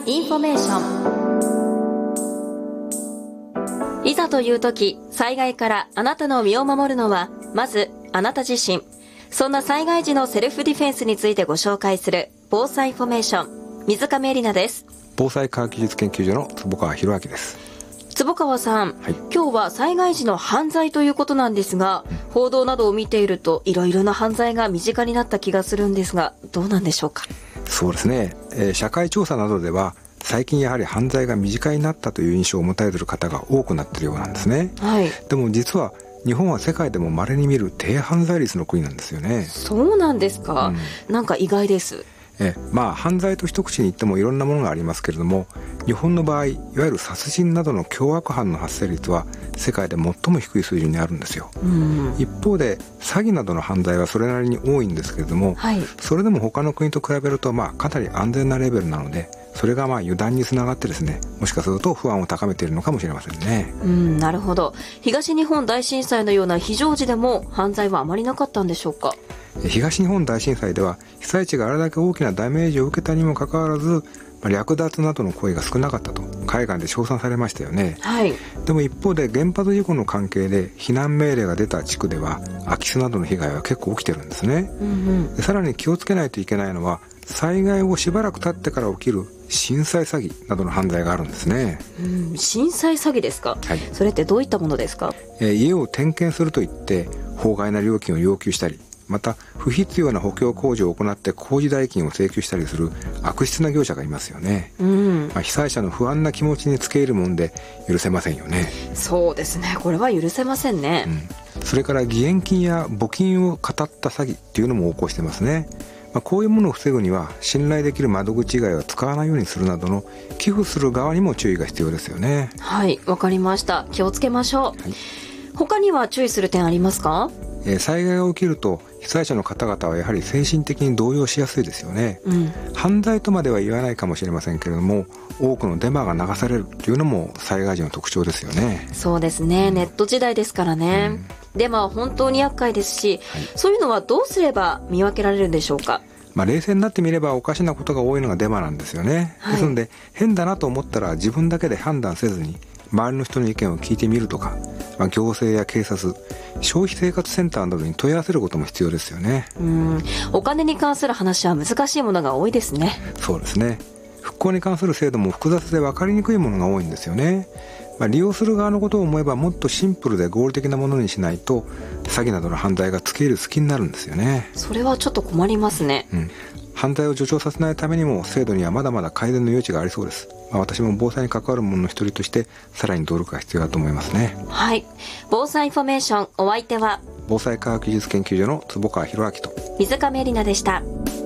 インフォメーション。いざという時、災害からあなたの身を守るのはまずあなた自身。そんな災害時のセルフディフェンスについてご紹介する防災インフォメーション、水亀絵里奈です。 防災科学技術研究所の坪川博明です。 坪川さん、 はい、 今日は災害時の犯罪ということなんですが、報道などを見ているといろいろな犯罪が身近になった気がするんですが、どうなんでしょうか。 そうですね、社会調査などでは最近やはり犯罪が身近になったという印象を持たれている方が多くなっているようなんですね。 はい、 でも実は日本は世界でも稀に見る低犯罪率の国なんですよね。 そうなんですか、なんか意外です。 犯罪と一口に言ってもいろんなものがありますけれども、日本の場合いわゆる殺人などの凶悪犯の発生率は世界で最も低い水準にあるんですよ。一方で詐欺などの犯罪はそれなりに多いんですけれども、それでも他の国と比べるとかなり安全なレベルなので、それが油断につながってですね、もしかすると不安を高めているのかもしれませんね。 なるほど。東日本大震災のような非常時でも犯罪はあまりなかったんでしょうか。 東日本大震災では被災地があれだけ大きなダメージを受けたにもかかわらず、略奪などの行為が少なかったと海外で称賛されましたよね。でも一方で原発事故の関係で避難命令が出た地区では空き巣などの被害は結構起きてるんですね。でさらに気をつけないといけないのは、災害をしばらく経ってから起きる震災詐欺などの犯罪があるんですね。 震災詐欺ですか。それってどういったものですか。 家を点検するといって法外な料金を要求したり、また不必要な補強工事を行って工事代金を請求したりする悪質な業者がいますよね。被災者の不安な気持ちにつけ入るもんで許せませんよね。 そうですね、これは許せませんね。 それから義援金や募金をかたった詐欺っていうのも横行してますね。こういうものを防ぐには信頼できる窓口以外は使わないようにするなどの寄付する側にも注意が必要ですよね。 はい、わかりました。気をつけましょう。他には注意する点ありますか。 災害が起きると被災者の方々はやはり精神的に動揺しやすいですよね。犯罪とまでは言わないかもしれませんけれども、多くのデマが流されるというのも災害時の特徴ですよね。 そうですね、ネット時代ですからね。デマは本当に厄介ですし、そういうのはどうすれば見分けられるんでしょうか。 冷静になってみればおかしなことが多いのがデマなんですよね。ですので変だなと思ったら自分だけで判断せずに周りの人の意見を聞いてみるとか、行政や警察、消費生活センターなどに問い合わせることも必要ですよね。 お金に関する話は難しいものが多いですね。 そうですね。復興に関する制度も複雑で分かりにくいものが多いんですよね。利用する側のことを思えばもっとシンプルで合理的なものにしないと詐欺などの犯罪が付け入る隙になるんですよね。 それはちょっと困りますね。 犯罪を助長させないためにも制度にはまだまだ改善の余地がありそうです。私も防災に関わる者の一人としてさらに努力が必要だと思いますね。 はい、防災インフォメーション、お相手は防災科学技術研究所の坪川博明と水亀絵里奈でした。